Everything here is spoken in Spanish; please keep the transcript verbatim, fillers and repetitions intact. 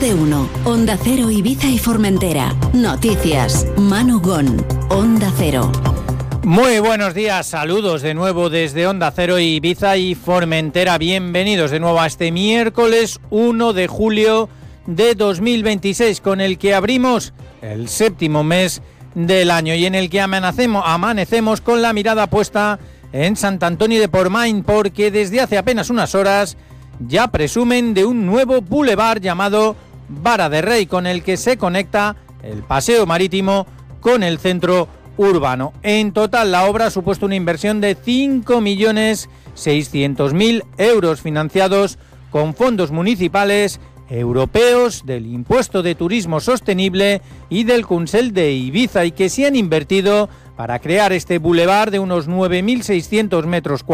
de uno. Onda Cero, Ibiza y Formentera. Noticias. Manu Gon. Onda Cero. Muy buenos días, saludos de nuevo desde Onda Cero, Ibiza y Formentera. Bienvenidos de nuevo a este miércoles uno de julio de dos mil veintiséis, con el que abrimos el séptimo mes del año y en el que amanecemos, amanecemos con la mirada puesta en Sant Antoni de Portmany, porque desde hace apenas unas horas ya presumen de un nuevo bulevar llamado Vara de Rei, con el que se conecta el paseo marítimo con el centro urbano. En total, la obra ha supuesto una inversión de cinco millones seiscientos mil euros, financiados con fondos municipales, europeos, del impuesto de turismo sostenible y del Consell de Ibiza, y que se han invertido para crear este bulevar de unos nueve mil seiscientos metros cuadrados